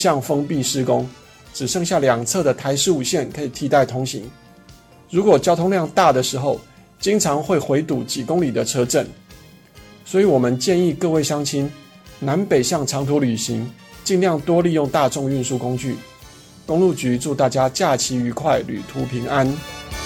向封闭施工，只剩下两侧的台15线可以替代通行。如果交通量大的时候，经常会回堵几公里的车阵。所以我们建议各位乡亲，南北向长途旅行，尽量多利用大众运输工具。公路局祝大家假期愉快，旅途平安。